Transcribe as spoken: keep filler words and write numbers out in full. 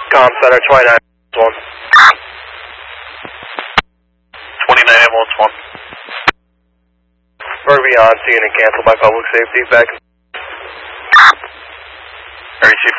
Com Center, twenty-nine one. twenty-nine ambulance one. We're beyond scene and cancel by public safety. Back. R E C